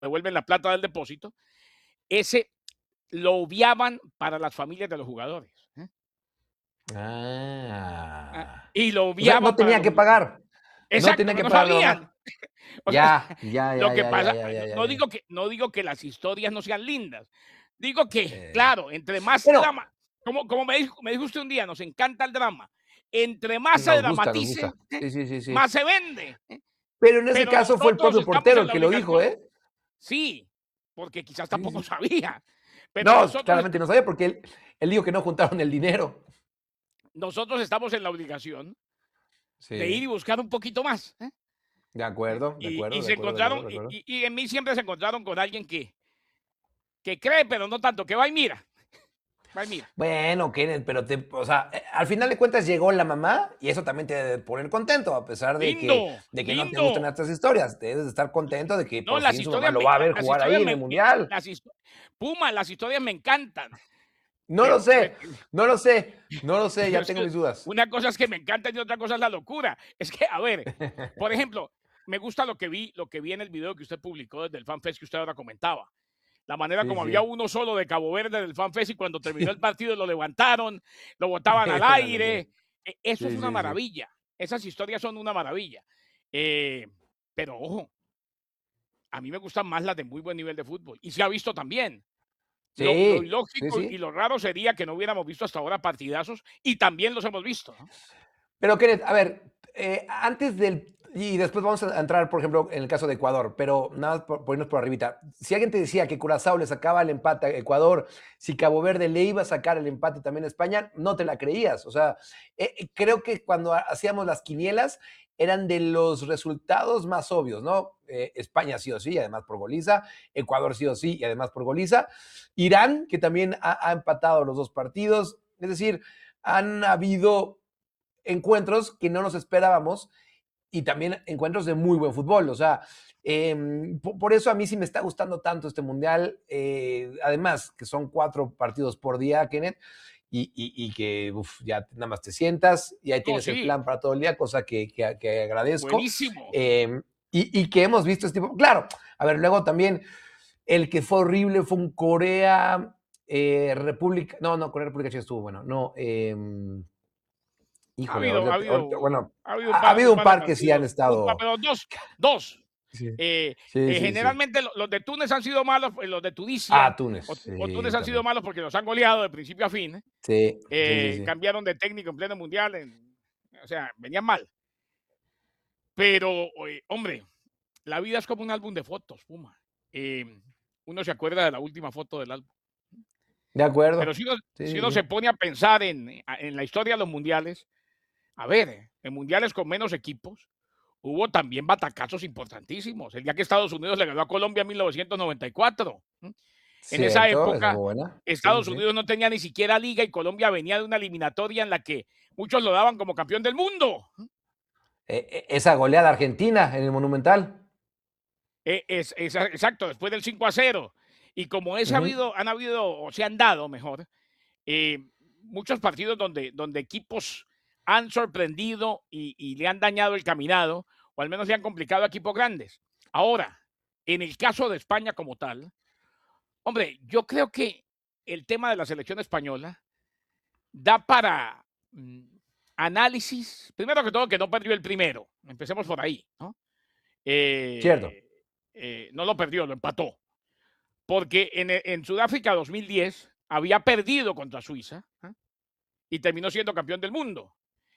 devuelven la plata del depósito, ese lo obviaban para las familias de los jugadores, ¿eh? Ah. Y lo O sea, no obviaban para tenía los que jugadores. pagar. No Exacto, tenía que que no pagar la sabían. mamá. O sea, Ya, ya, lo ya, que ya, ya, pasa, ya, ya, no ya. digo que las historias no sean lindas. Digo que, Eh, claro, entre más bueno, drama, como me dijo usted un día, nos encanta el drama. Entre más se nos gusta, nos dramatice, gusta. Sí, sí, sí, sí. más se vende, Pero en ese pero caso fue el nosotros propio estamos portero en el la que lo dijo, obligación. ¿eh? Sí, porque quizás Sí, tampoco sí. sabía, pero No, claramente no sabía porque él dijo que no juntaron el dinero. nosotros estamos en la obligación de ir y Sí, buscar un poquito más, ¿eh? de acuerdo, de Y acuerdo, de se acuerdo, de acuerdo, encontraron, de acuerdo. y en mí siempre se encontraron con alguien que cree, pero no tanto, que va y mira, va y mira. Bueno, Kenneth, pero o sea, al final de cuentas llegó la mamá y eso también te debe poner contento, a pesar Lindo, de que no te lindo. gustan estas historias. Debes de estar contento de que No, por fin su mamá lo va a ver las jugar historias ahí en el Mundial. Puma, las historias me encantan, No lo pero sé, no lo sé, no lo sé, pero ya es tengo que mis dudas. una cosa es que me encantan y otra cosa es la locura. Es que, a ver, por ejemplo, me gusta lo que vi en el video que usted publicó desde el FanFest que usted ahora comentaba. La manera Sí, como había sí. uno solo de Cabo Verde del FanFest y cuando terminó el partido lo levantaron, lo botaban al Una locura. aire. Eso es Sí, una sí, sí. maravilla. Esas historias son una maravilla. Eh, pero ojo, a mí me gustan más las de muy buen nivel de fútbol. Y se ha visto también. Lo Sí, sí, ilógico y sí. lo raro sería que no hubiéramos visto hasta ahora partidazos y también los hemos visto, ¿no? Pero Kenneth, a ver, antes del y después vamos a entrar, por ejemplo, en el caso de Ecuador, pero nada más por irnos por arribita. Si alguien te decía que Curazao le sacaba el empate a Ecuador, si Cabo Verde le iba a sacar el empate también a España, no te la creías. O sea, creo que cuando hacíamos las quinielas eran de los resultados más obvios, ¿no? España sí o sí, además por goliza, Ecuador sí o sí, y además por goliza. Irán, que también ha empatado los dos partidos. Es decir, han habido encuentros que no nos esperábamos y también encuentros de muy buen fútbol. O sea, por eso a mí sí me está gustando tanto este mundial. Además, que son 4 partidos por día, Kenneth, y que ya nada más te sientas y ahí No, tienes el sí, plan para todo el día, cosa que agradezco. buenísimo. Y que hemos visto este tipo. Claro, a ver, luego también el que fue horrible fue un Corea. República, no, Corea República Checa estuvo bueno, no, Ha híjole, habido, ha bueno, habido, ha habido ha habido un un par de par que sí han partidos, estado. pero dos. Sí, sí, sí, sí. Generalmente los de Túnez han sido malos, pues, los de Tunisia Túnez, o Túnez sí, han sido también. malos porque los han goleado de principio a fin. Sí, sí, sí, sí. Cambiaron de técnico en pleno mundial, o sea, venían mal. Pero, hombre, la vida es como un álbum de fotos, Puma. Eh, Uno se acuerda de la última foto del álbum. De Pero acuerdo. si Sí, si sí, uno sí. se pone a pensar en la historia de los mundiales, a ver, en mundiales con menos equipos, hubo también batacazos importantísimos. El día que Estados Unidos le ganó a Colombia en 1994. En esa Cierto, esa época, fue buena. Sí, sí, Estados sí. Unidos no tenía ni siquiera liga y Colombia venía de una eliminatoria en la que muchos lo daban como campeón del mundo. Esa goleada argentina en el Monumental. Exacto, después del 5-0. Y como Ujú. han habido, o se han dado mejor, eh, muchos partidos donde equipos han sorprendido y le han dañado el caminado, o al menos le han complicado a equipos grandes. Ahora, en el caso de España como tal, hombre, yo creo que el tema de la selección española da para análisis. Primero que todo, que no perdió el primero. Empecemos por ahí, ¿no? Cierto. Eh, no lo perdió, lo empató. Porque en Sudáfrica 2010 había perdido contra Suiza, ¿ah? Y terminó siendo campeón del mundo.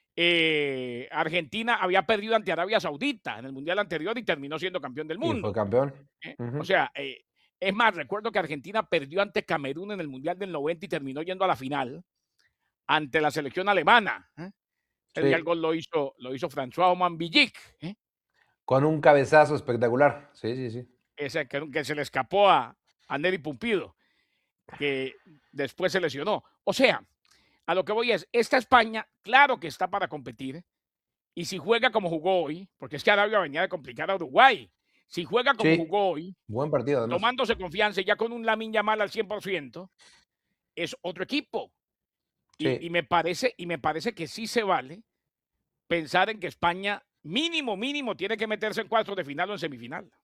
Argentina había perdido ante Arabia Saudita en el mundial anterior y terminó siendo campeón del Y fue mundo. campeón. O Ujú. sea, es más, recuerdo que Argentina perdió ante Camerún en el mundial del 90 y terminó yendo a la final ante la selección alemana. El día el Sí. gol lo hizo François Oman Villic, Con un cabezazo espectacular. Sí, sí, sí. ese que se le escapó a Neri Pumpido, que después se lesionó. O sea, a lo que voy es, esta España, claro que está para competir, y si juega como jugó hoy, porque es que Arabia venía de complicar a Uruguay, si juega como Sí. jugó hoy, Buen partido, además. tomándose confianza y ya con un Lamine Yamal al 100%, es otro equipo. Y Sí. me parece que sí se vale pensar en que España mínimo, mínimo tiene que meterse en cuartos de final o en semifinal.